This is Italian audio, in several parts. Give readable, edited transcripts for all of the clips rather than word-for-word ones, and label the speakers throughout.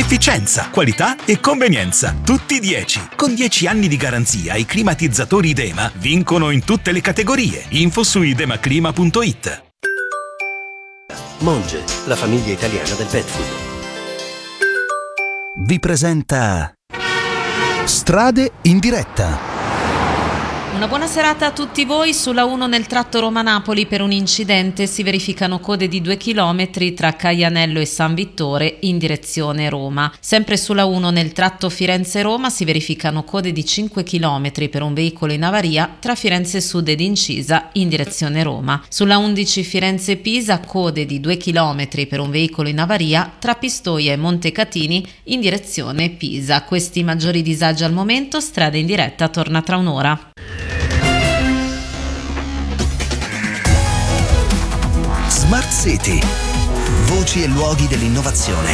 Speaker 1: Efficienza, qualità e convenienza. Tutti 10. Con 10 anni di garanzia, i climatizzatori Idema vincono in tutte le categorie. Info su idemaclima.it.
Speaker 2: Monge, la famiglia italiana del pet food.
Speaker 3: Vi presenta Strade in diretta.
Speaker 4: Una buona serata a tutti voi. Sulla 1 nel tratto Roma-Napoli per un incidente si verificano code di 2 km tra Caianello e San Vittore in direzione Roma. Sempre sulla 1 nel tratto Firenze-Roma si verificano code di 5 km per un veicolo in avaria tra Firenze Sud ed Incisa in direzione Roma. Sulla 11 Firenze-Pisa code di 2 km per un veicolo in avaria tra Pistoia e Montecatini in direzione Pisa. Questi maggiori disagi al momento. Strade in diretta torna tra un'ora.
Speaker 3: Smart City. Voci e luoghi dell'innovazione.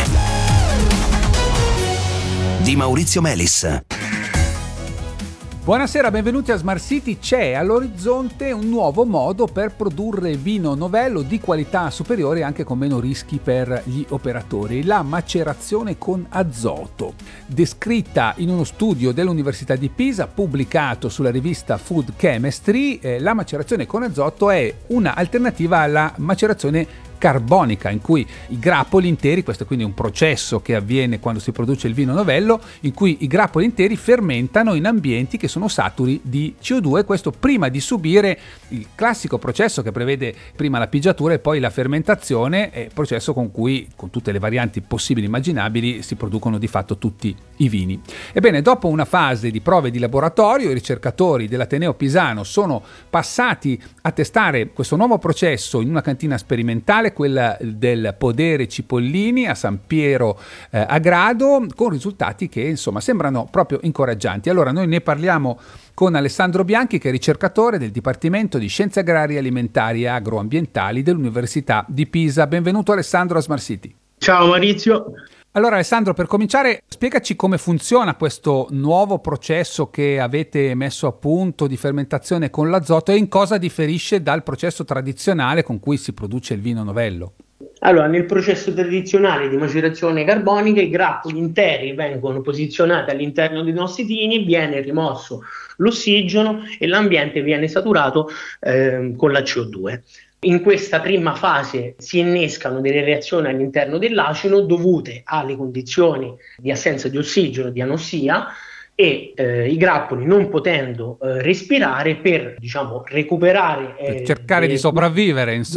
Speaker 3: Di Maurizio Melis.
Speaker 5: Buonasera, benvenuti a Smart City. C'è all'orizzonte un nuovo modo per produrre vino novello di qualità superiore anche con meno rischi per gli operatori: la macerazione con azoto. Descritta in uno studio dell'Università di Pisa pubblicato sulla rivista Food Chemistry, la macerazione con azoto è una alternativa alla macerazione carbonica, in cui i grappoli interi, questo è quindi un processo che avviene quando si produce il vino novello, in cui i grappoli interi fermentano in ambienti che sono saturi di CO2, questo prima di subire il classico processo che prevede prima la pigiatura e poi la fermentazione, processo con cui, con tutte le varianti possibili e immaginabili, si producono di fatto tutti i vini. Ebbene, dopo una fase di prove di laboratorio, i ricercatori dell'Ateneo Pisano sono passati a testare questo nuovo processo in una cantina sperimentale, quella del Podere Cipollini a San Piero a Grado, con risultati che insomma sembrano proprio incoraggianti. Allora noi ne parliamo con Alessandro Bianchi, che è ricercatore del Dipartimento di Scienze Agrarie, Alimentari e Agroambientali dell'Università di Pisa. Benvenuto Alessandro a Smart City.
Speaker 6: Ciao Maurizio.
Speaker 5: Allora Alessandro, per cominciare, spiegaci come funziona questo nuovo processo che avete messo a punto di fermentazione con l'azoto e in cosa differisce dal processo tradizionale con cui si produce il vino novello.
Speaker 6: Allora, nel processo tradizionale di macerazione carbonica i grappoli interi vengono posizionati all'interno dei nostri vini, viene rimosso l'ossigeno e l'ambiente viene saturato con la CO2. In questa prima fase si innescano delle reazioni all'interno dell'acido dovute alle condizioni di assenza di ossigeno, di anossia, e i grappoli, non potendo respirare, per recuperare,
Speaker 5: per cercare di sopravvivere, insomma,